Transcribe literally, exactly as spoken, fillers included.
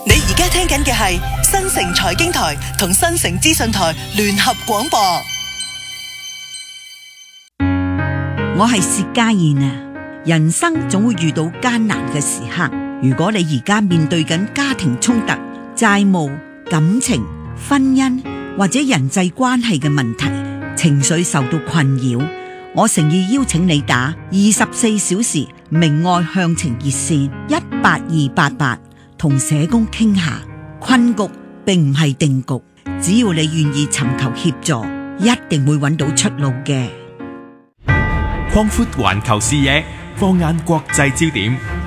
你而家聽緊嘅係新城財經台同新城資訊台聯合廣播。 我係薛家燕啊！人生總會遇到艱難嘅時刻，如果你而家面對緊家庭衝突、債務、感情、婚姻或者人際關係嘅問題，情緒受到困擾，我誠意邀請你打二十四小時明愛向晴熱線一八二八八，同社工傾下。困局並唔係定局，只要你願意尋求協助，一定會揾到出路嘅。 擴闊環球視野，放眼國際焦點。